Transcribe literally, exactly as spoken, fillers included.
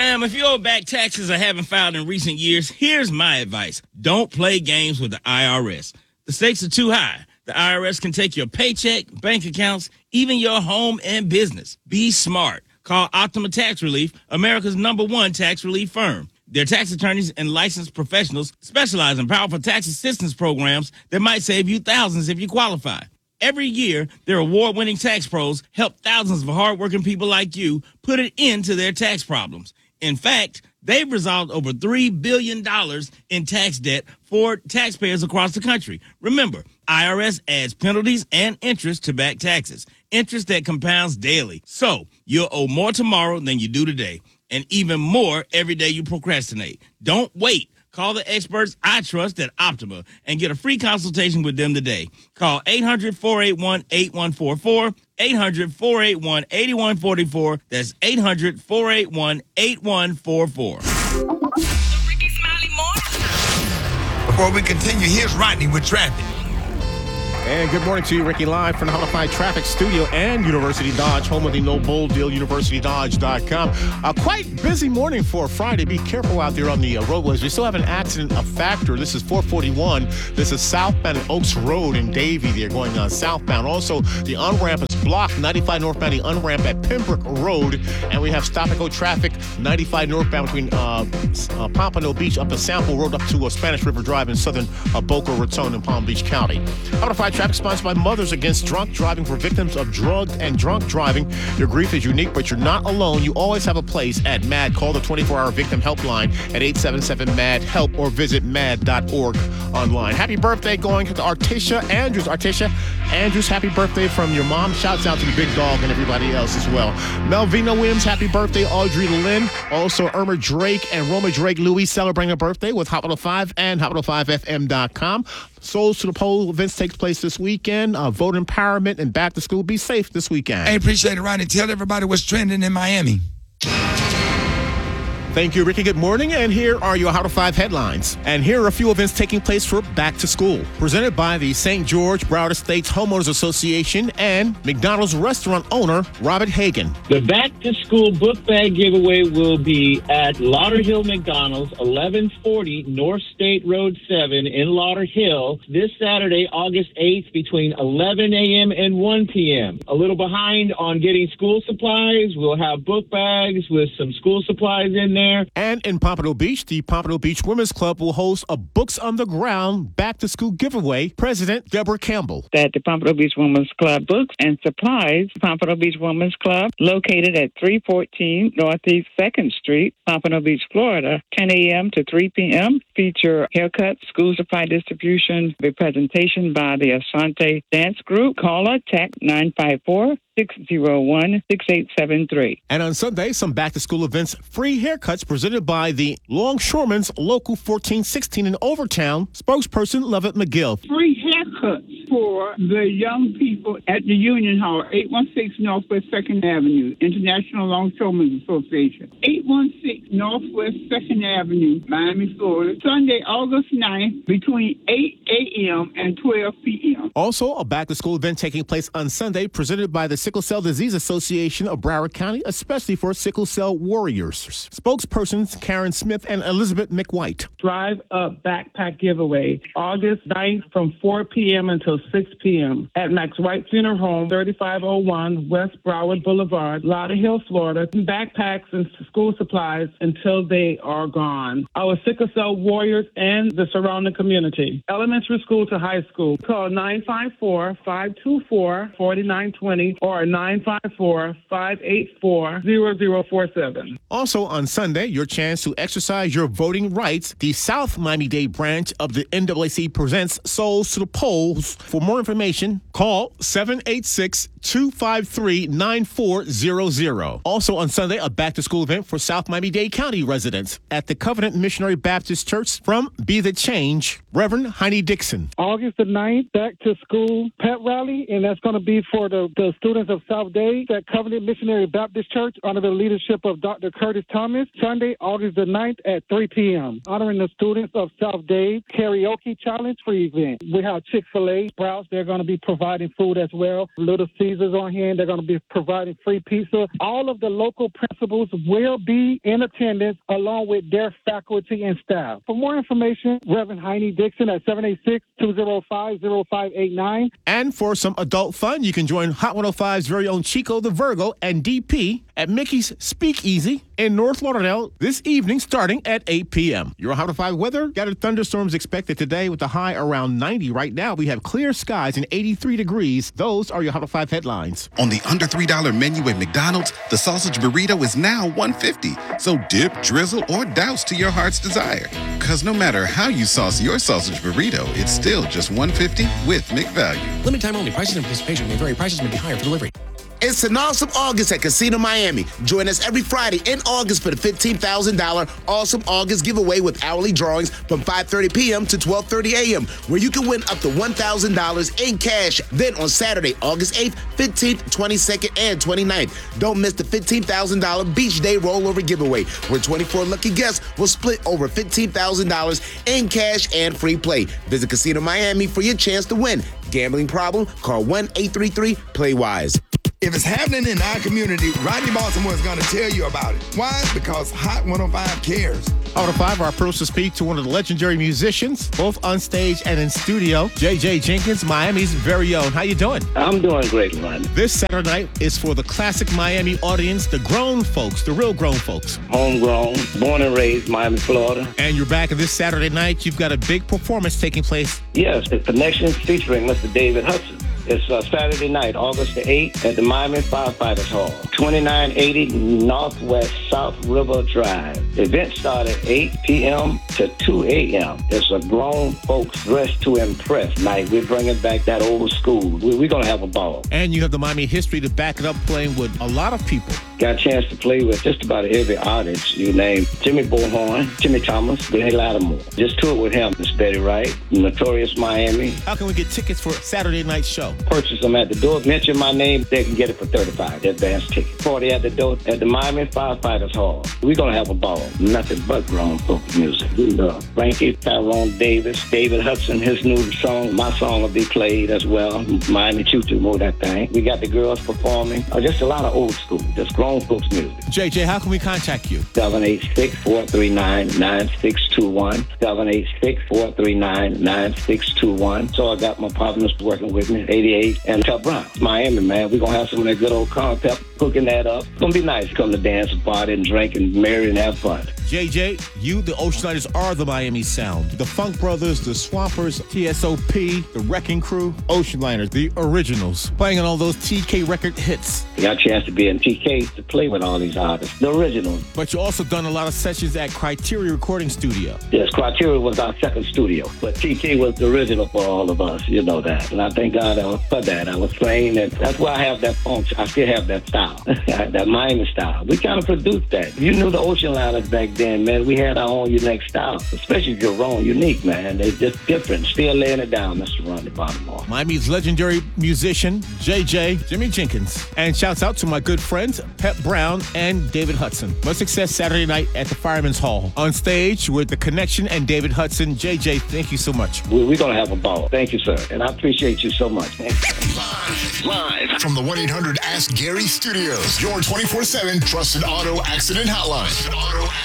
Um, if you owe back taxes or haven't filed in recent years, here's my advice. Don't play games with the I R S. The stakes are too high. The I R S can take your paycheck, bank accounts, even your home and business. Be smart. Call Optima Tax Relief, America's number one tax relief firm. Their tax attorneys and licensed professionals specialize in powerful tax assistance programs that might save you thousands if you qualify. Every year, their award-winning tax pros help thousands of hardworking people like you put an end to their tax problems. In fact, they've resolved over three billion dollars in tax debt for taxpayers across the country. Remember, I R S adds penalties and interest to back taxes, interest that compounds daily. So you'll owe more tomorrow than you do today, and even more every day you procrastinate. Don't wait. Call the experts I trust at Optima and get a free consultation with them today. Call eight hundred, four eight one, eight one four four, eight hundred, four eight one, eight one four four. That's eight hundred, four eight one, eight one four four. The Ricky Smiley Morning. Before we continue, here's Rodney with traffic. And good morning to you, Ricky, live from the Holified Traffic Studio and University Dodge, home of the no bull deal, university dodge dot com. A quite busy morning for Friday. Be careful out there on the uh, roadways. We still have an accident, a factor. This is four forty-one. This is southbound at Oaks Road in Davie. They're going on southbound. Also, the on-ramp is blocked. ninety-five northbound, the on-ramp at Pembroke Road. And we have stop-and-go traffic, ninety-five northbound between uh, uh, Pompano Beach up to Sample Road up to uh, Spanish River Drive in southern uh, Boca Raton in Palm Beach County. Holified Traffic sponsored by Mothers Against Drunk Driving for victims of drug and drunk driving. Your grief is unique, but you're not alone. You always have a place at M A D. Call the twenty-four hour victim helpline at eight seven seven, M A D, help or visit mad dot org online. Happy birthday going to Artisha Andrews. Artisha Andrews, happy birthday from your mom. Shouts out to the big dog and everybody else as well. Melvina Williams, happy birthday. Audrey Lynn. Also, Irma Drake and Roma Drake Louis celebrating a birthday with Hot one oh five and hot one oh five F M dot com. Souls to the Poll events takes place this weekend. Uh, vote empowerment and back to school. Be safe this weekend. Hey, appreciate it, Rodney. Tell everybody what's trending in Miami. Thank you, Ricky. Good morning, and here are your How to Five headlines. And here are a few events taking place for Back to School. Presented by the Saint George Broward Estates Homeowners Association and McDonald's restaurant owner, Robert Hagan. The Back to School book bag giveaway will be at Lauderhill McDonald's, eleven forty North State Road seven in Lauderhill, this Saturday, August eighth, between eleven a.m. and one p.m. A little behind on getting school supplies. We'll have book bags with some school supplies in there. And in Pompano Beach, the Pompano Beach Women's Club will host a Books on the Ground Back to School giveaway. President Deborah Campbell. At the Pompano Beach Women's Club, books and supplies. Pompano Beach Women's Club, located at three fourteen Northeast second Street, Pompano Beach, Florida, ten a.m. to three p.m. Feature haircuts, school supply distribution, the presentation by the Asante Dance Group. Call or text nine five four, six zero one, six eight seven three. And on Sunday, some back-to-school events, free haircuts presented by the Longshoremen's Local fourteen sixteen in Overtown, spokesperson Lovett McGill. Free haircuts for the young people at the Union Hall, eight one six Northwest second Avenue, International Longshoremen's Association. eight one six Northwest second Avenue, Miami, Florida. Sunday, August ninth, between eight a.m. and twelve p.m. Also, a back-to-school event taking place on Sunday presented by the Sickle Cell Disease Association of Broward County, especially for sickle cell warriors. Spokespersons Karen Smith and Elizabeth McWhite. Drive Up Backpack Giveaway, August ninth from four p.m. until six p.m. at Max White Funeral Home, thirty-five oh one West Broward Boulevard, Lauderhill, Florida. Backpacks and school supplies until they are gone. Our sickle cell warriors and the surrounding community. Elementary school to high school. Call nine five four, five two four, four nine two zero or nine five four, five eight four, zero zero four seven. Also on Sunday, your chance to exercise your voting rights. The South Miami-Dade branch of the N double A C presents Souls to the Polls. For more information, call seven eight six, two five three, nine four zero zero. Also on Sunday, a back-to-school event for South Miami-Dade County residents at the Covenant Missionary Baptist Church from Be the Change, Reverend Heine Dixon. August the ninth, back to school pep rally, and that's going to be for the, the students of South Dade at Covenant Missionary Baptist Church under the leadership of Doctor Curtis Thomas. Sunday, August the ninth at three p.m. Honoring the students of South Dade Karaoke Challenge free event. We have Chick-fil-A, Sprouts. They're going to be providing food as well. Little Caesar Caesars on hand. They're going to be providing free pizza. All of the local principals will be in attendance along with their faculty and staff. For more information, Reverend Heine Dixon at seven eight six, two oh five, oh five eight nine. And for some adult fun, you can join Hot one oh five's very own Chico the Virgo and D P at Mickey's Speakeasy in North Lauderdale this evening starting at eight p.m. Your Hot one oh five weather, got thunderstorms expected today with the high around ninety. Right now, we have clear skies and eighty-three degrees. Those are your Hot one oh five headlines. On the under three dollar menu at McDonald's, the sausage burrito is now one fifty. So dip, drizzle, or douse to your heart's desire. Because no matter how you sauce your sausage burrito, it's still just one fifty with McValue. Limited time only. Prices and participation may vary. Prices may be higher for delivery. It's an awesome August at Casino Miami. Join us every Friday in August for the fifteen thousand dollars Awesome August giveaway with hourly drawings from five thirty p.m. to twelve thirty a.m. where you can win up to one thousand dollars in cash. Then on Saturday, August eighth, fifteenth, twenty-second, and twenty-ninth, don't miss the fifteen thousand dollars Beach Day rollover giveaway where twenty-four lucky guests will split over fifteen thousand dollars in cash and free play. Visit Casino Miami for your chance to win. Gambling problem? Call one eight three three, play wise. If it's happening in our community, Rodney Baltimore is going to tell you about it. Why? Because Hot one oh five cares. Hot one oh five, our pros to speak to one of the legendary musicians, both on stage and in studio, J J Jenkins, Miami's very own. How you doing? I'm doing great, man. This Saturday night is for the classic Miami audience, the grown folks, the real grown folks. Homegrown, born and raised, Miami, Florida. And you're back this Saturday night. You've got a big performance taking place. Yes, the Connections featuring Mister David Hudson. It's uh, Saturday night, August the eighth, at the Miami Firefighters Hall, twenty-nine eighty Northwest South River Drive. The event started at eight p.m. to two a.m. It's a grown folks dressed to impress night. We're bringing back that old school. We, we're going to have a ball. And you have the Miami history to back it up, playing with a lot of people. Got a chance to play with just about every artist you name. Jimmy Bullhorn, Jimmy Thomas, Benny Lattimore. Just toured with him. It's Betty Wright, Notorious Miami. How can we get tickets for Saturday night's show? Purchase them at the door. Mention my name. They can get it for thirty-five dollars. Advance ticket. forty at the door at the Miami Firefighters Hall. We're going to have a ball. Nothing but grown folk music. We love Frankie, Tyrone Davis, David Hudson. His new song, my song will be played as well. Miami Choo Choo, more that thing. We got the girls performing. Oh, just a lot of old school. Just grown folks music. J J, how can we contact you? seven eight six, four three nine, nine six two one. seven eight six, four three nine, nine six two one. So I got my partners working with me, eighty-eight and Tub Brown. Miami, man. We're going to have some of that good old corn pep, cooking that up. It's going to be nice. Come to dance, party, and drink, and marry, and have fun. J J, you, the Oceanlighters, are the Miami sound. The Funk Brothers, the Swampers, T S O P, the Wrecking Crew, Oceanlighters, the originals, playing on all those T K record hits. Got a chance to be in T K to play with all these artists, the originals. But you also done a lot of sessions at Criteria Recording Studio. Yes, Criteria was our second studio, but T K was the original for all of us. You know that, and I thank God for that. I was trained, and that's why I have that funk. I still have that style, that Miami style. We kind of produced that. You knew the Oceanlighters back then. Then, man, we had our own unique style, especially if you're wrong, unique, man. They're just different. Still laying it down, Mister Ronnie Baltimore. Miami's legendary musician, J J, Jimmy Jenkins. And shouts out to my good friends, Pep Brown and David Hudson. Much success Saturday night at the Fireman's Hall. On stage with The Connection and David Hudson. J J, thank you so much. We, we're going to have a ball. Thank you, sir. And I appreciate you so much. Live, live from the one eight hundred Ask Gary Studios, your twenty-four seven trusted auto accident hotline.